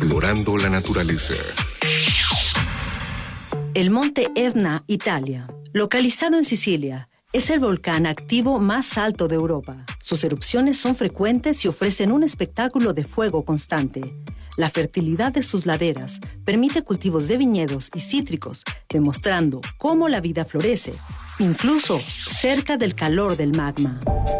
explorando la naturaleza. El monte Etna, Italia, localizado en Sicilia, es el volcán activo más alto de Europa. Sus erupciones son frecuentes y ofrecen un espectáculo de fuego constante. La fertilidad de sus laderas permite cultivos de viñedos y cítricos, demostrando cómo la vida florece, incluso cerca del calor del magma.